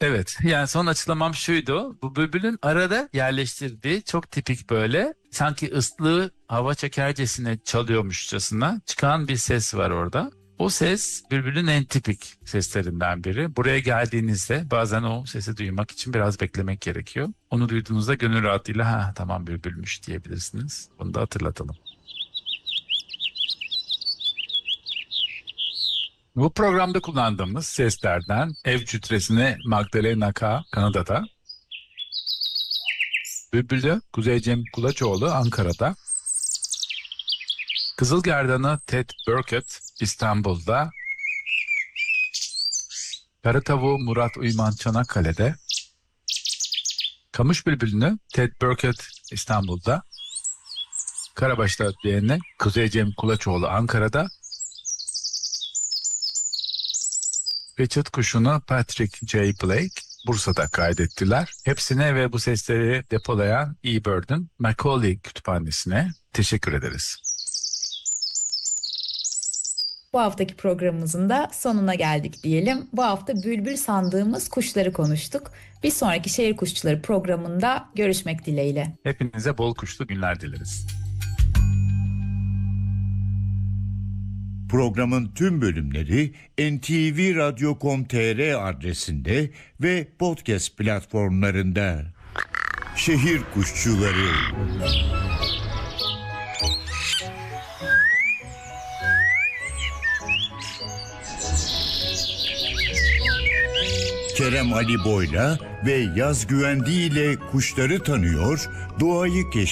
Evet, yani son açıklamam şuydu. Bu bülbülün arada yerleştirdiği çok tipik böyle sanki ıslığı hava çekercesine çalıyormuşçasına çıkan bir ses var orada. O ses bülbülün en tipik seslerinden biri. Buraya geldiğinizde bazen o sesi duymak için biraz beklemek gerekiyor. Onu duyduğunuzda gönül rahatlığıyla ha tamam bülbülmüş diyebilirsiniz. Bunu da hatırlatalım. Bu programda kullandığımız seslerden ev cütresine Magdalena K. Kanada'da, Bülbül'ü Kuzey Cem Kulaçoğlu Ankara'da, Kızılgerdan'ı Ted Burkett İstanbul'da, Kara Tavuğu Murat Uyman Çanakkale'de, Kamış Bülbülü'nü Ted Burkett İstanbul'da, Karabaş'ta diğerini Kuzey Cem Kulaçoğlu Ankara'da ve Çıt Kuşu'nu Patrick J. Blake Bursa'da kaydettiler. Hepsine ve bu sesleri depolayan eBird'ın Macaulay Kütüphanesi'ne teşekkür ederiz. Bu haftaki programımızın da sonuna geldik diyelim. Bu hafta bülbül sandığımız kuşları konuştuk. Bir sonraki Şehir Kuşçuları programında görüşmek dileğiyle. Hepinize bol kuşlu günler dileriz. Programın tüm bölümleri ntvradio.com.tr adresinde ve podcast platformlarında. Şehir Kuşçuları. Kerem Ali Boyla ve Yaz Güvendi ile kuşları tanıyor, doğayı keşfediyor.